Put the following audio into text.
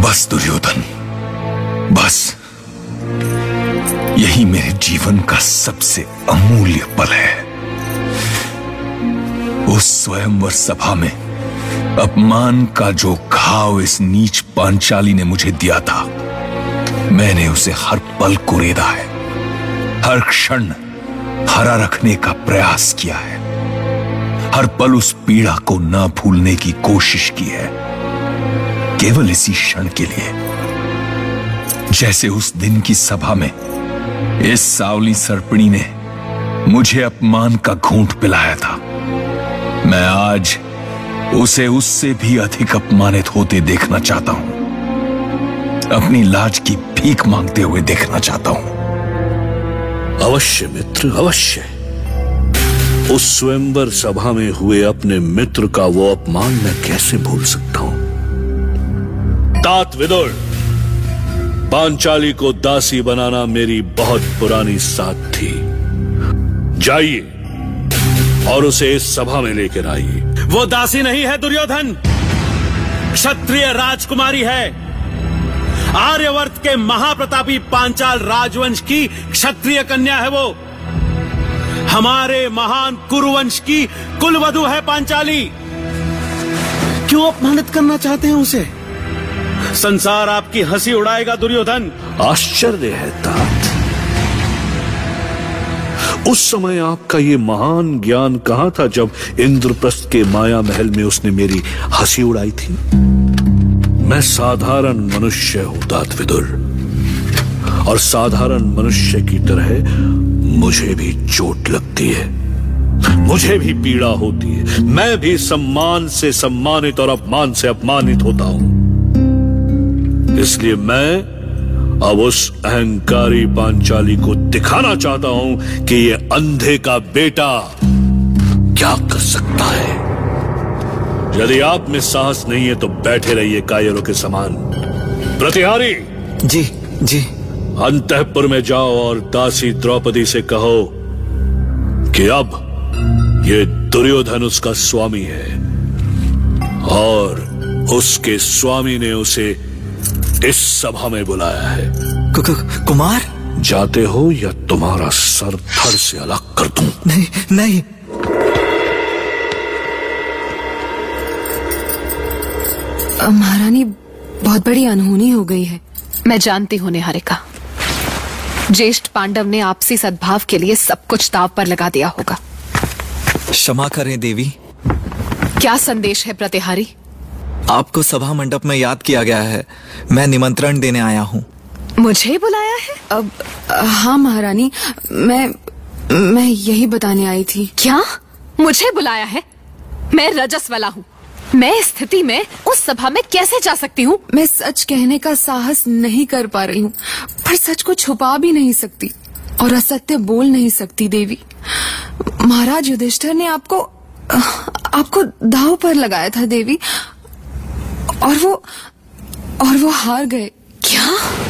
बस दुर्योधन, बस। यही मेरे जीवन का सबसे अमूल्य पल है। उस स्वयंवर सभा में अपमान का जो घाव इस नीच पांचाली ने मुझे दिया था, मैंने उसे हर पल कुरेदा है, हर क्षण हरा रखने का प्रयास किया है, हर पल उस पीड़ा को ना भूलने की कोशिश की है, केवल इसी क्षण के लिए। जैसे उस दिन की सभा में इस सावली सर्पिणी ने मुझे अपमान का घूंट पिलाया था, मैं आज उसे उससे भी अधिक अपमानित होते देखना चाहता हूं, अपनी लाज की भीख मांगते हुए देखना चाहता हूं। अवश्य मित्र, अवश्य। उस स्वयंवर सभा में हुए अपने मित्र का वो अपमान मैं कैसे भूल सकता हूं। तात विदुर, पांचाली को दासी बनाना मेरी बहुत पुरानी साथ थी। जाइए और उसे इस सभा में लेकर आइए। वो दासी नहीं है दुर्योधन, क्षत्रिय राजकुमारी है। आर्यवर्त के महाप्रतापी पांचाल राजवंश की क्षत्रिय कन्या है वो। हमारे महान कुरुवंश की कुलवधु है पांचाली। क्यों अपमानित करना चाहते हैं उसे? संसार आपकी हंसी उड़ाएगा दुर्योधन। आश्चर्य है तात, उस समय आपका ये महान ज्ञान कहां था जब इंद्रप्रस्थ के माया महल में उसने मेरी हंसी उड़ाई थी। मैं साधारण मनुष्य हूं तात विदुर, और साधारण मनुष्य की तरह मुझे भी चोट लगती है, मुझे भी पीड़ा होती है। मैं भी सम्मान से सम्मानित और अपमान से अपमानित होता हूं। इसलिए मैं अब उस अहंकारी पांचाली को दिखाना चाहता हूं कि ये अंधे का बेटा क्या कर सकता है। यदि आप में साहस नहीं है तो बैठे रहिए कायरों के समान। प्रतिहारी जी जी। अंतःपुर में जाओ और दासी द्रौपदी से कहो कि अब ये दुर्योधन उसका स्वामी है और उसके स्वामी ने उसे इस सभा में बुलाया है। कुमार, जाते हो या तुम्हारा सर धड़ से अलग कर दूं? नहीं नहीं। महारानी, बहुत बड़ी अनहोनी हो गई है। मैं जानती हूं निहारिका, ज्येष्ठ पांडव ने आपसी सद्भाव के लिए सब कुछ दांव पर लगा दिया होगा। क्षमा करें देवी। क्या संदेश है प्रतिहारी? आपको सभा मंडप में याद किया गया है। मैं निमंत्रण देने आया हूँ। मुझे बुलाया है? हाँ महारानी, मैं यही बताने आई थी। क्या मुझे बुलाया है? मैं रजस्वला हूँ। मैं इस स्थिति में उस सभा में कैसे जा सकती हूँ? मैं सच कहने का साहस नहीं कर पा रही हूँ, पर सच को छुपा भी नहीं सकती और असत्य बोल नहीं सकती देवी। महाराज युधिष्ठिर ने आपको दांव पर लगाया था देवी, और वो हार गए। क्या?